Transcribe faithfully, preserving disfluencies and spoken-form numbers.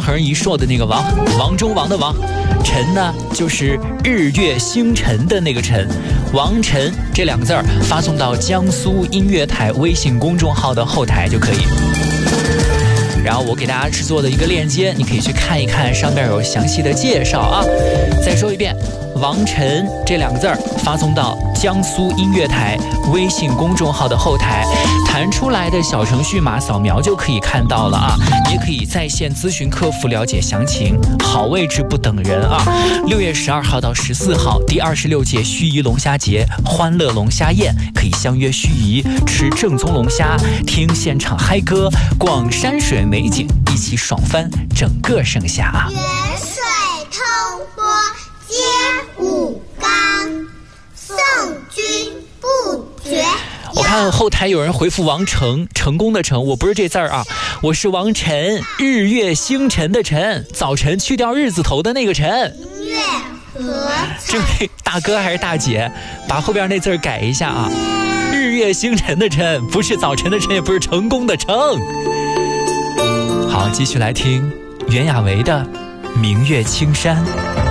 横一竖的那个王，王中王的王。辰呢，就是日月星辰的那个辰。王辰这两个字儿发送到江苏音乐台微信公众号的后台就可以。然后我给大家制作的一个链接，你可以去看一看，上面有详细的介绍啊。再说一遍，王晨这两个字儿发送到江苏音乐台微信公众号的后台，弹出来的小程序码扫描就可以看到了啊。也可以在线咨询客服了解详情，好位置不等人啊。六月十二号到十四号，第二十六届盱眙龙虾节欢乐龙虾宴，可以相约盱眙吃正宗龙虾，听现场嗨歌，逛山水美景，一起爽翻整个盛夏啊。 远水通波接武冈，宋君不绝。 我看后台有人回复王成，成功的成，我不是这字儿啊，我是王晨，日月星辰的辰，早晨去掉日字头的那个辰。 月和这位大哥还是大姐，把后边那字儿改一下啊，日月星辰的辰，不是早晨的晨，也不是成功的成。好，继续来听袁娅维的《明月青山》。